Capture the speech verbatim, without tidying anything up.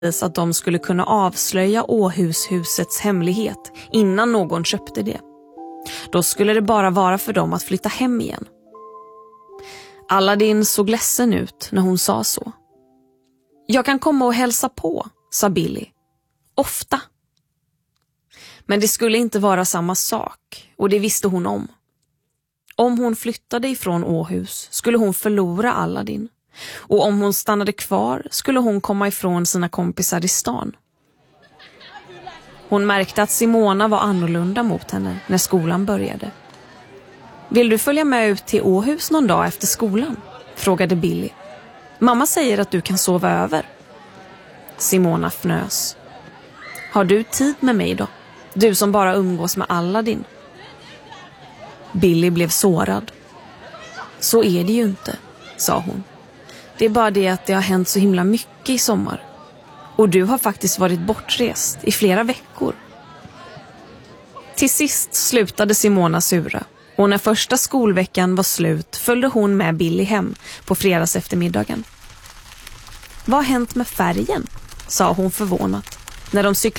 att de skulle kunna avslöja Åhushusets hemlighet innan någon köpte det. Då skulle det bara vara för dem att flytta hem igen. Aladdin såg ledsen ut när hon sa så. Jag kan komma och hälsa på, sa Billy. Ofta. Men det skulle inte vara samma sak, och det visste hon om. Om hon flyttade ifrån Åhus skulle hon förlora Aladdin. Och om hon stannade kvar skulle hon komma ifrån sina kompisar i stan. Hon märkte att Simona var annorlunda mot henne när skolan började. Vill du följa med ut till Åhus någon dag efter skolan? Frågade Billy. Mamma säger att du kan sova över. Simona fnös. Har du tid med mig då? Du som bara umgås med Aladdin. Billy blev sårad. Så är det ju inte, sa hon. Det är bara det att det har hänt så himla mycket i sommar. Och du har faktiskt varit bortrest i flera veckor. Till sist slutade Simona sura. Och när första skolveckan var slut följde hon med Billy hem på fredags eftermiddagen. Vad har hänt med färgen? Sa hon förvånat när de cyklade